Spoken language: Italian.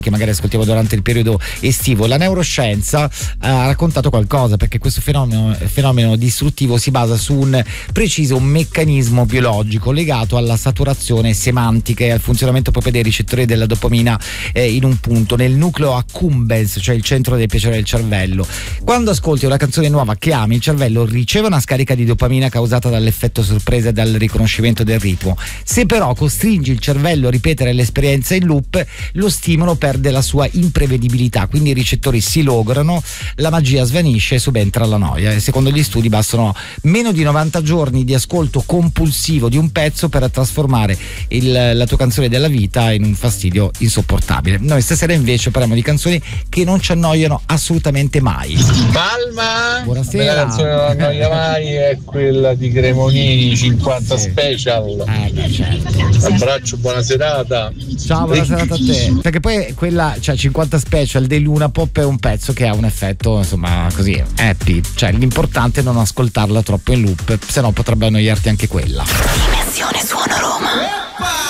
che magari ascoltiamo durante il periodo estivo. La neuroscienza ha raccontato qualcosa, perché questo fenomeno distruttivo si basa su un preciso meccanismo biologico legato alla saturazione semantica e al funzionamento proprio dei ricettori della dopamina in un punto, nel nucleo accumbens, cioè il centro del piacere del cervello. Quando ascolti una canzone nuova che ami, il cervello riceve una scarica di dopamina causata dall'effetto sorpresa e dal riconoscimento del ritmo. Se però costringi il cervello a ripetere l'esperienza in loop, lo stimolo perde la sua imprevedibilità, quindi i ricettori si logorano, la magia svanisce e subentra la noia. E secondo gli studi bastano meno di 90 giorni di ascolto compulsivo di un pezzo per trasformare la tua canzone della vita in un fastidio insopportabile. Noi stasera invece parliamo di canzoni che non ci annoiano assolutamente mai. Palma! Buonasera. La canzone non annoia mai è quella di Cremonini, 50 Special. Certo. Abbraccio, buona serata. Ciao, buona serata a te. Perché poi quella, cioè 50 Special dei Luna Pop è un pezzo che ha un effetto, insomma, così happy. Cioè l'importante è non ascoltarla troppo in loop, se no potrebbe annoiarti anche quella. Dimensione Suono Roma.